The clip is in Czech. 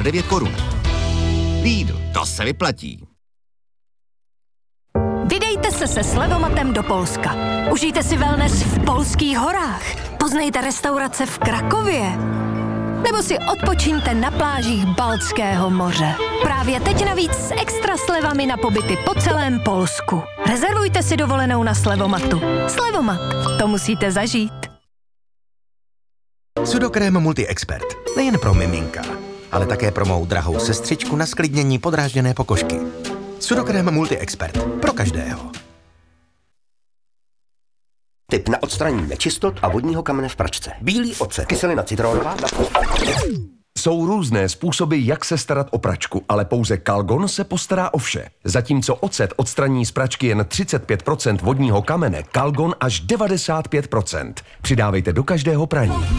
9 korun. Lidl, to se vyplatí. Vydejte se Slevomatem do Polska. Užijte si wellness v polských horách. Poznejte restaurace v Krakově. Nebo si odpočiňte na plážích Baltského moře. Právě teď navíc s extra slevami na pobyty po celém Polsku. Rezervujte si dovolenou na Slevomatu. Slevomat, to musíte zažít. Sudokrém Multi-Expert. Nejen pro miminka, ale také pro mou drahou sestřičku na sklidnění podrážděné pokožky. Sudokrém Multi-Expert. Pro každého. Tip na odstranění nečistot a vodního kamene v pračce. Bílý ocet, kyselina citronová. Jsou různé způsoby, jak se starat o pračku, ale pouze Calgon se postará o vše. Zatímco ocet odstraní z pračky jen 35% vodního kamene, Calgon až 95%. Přidávejte do každého praní.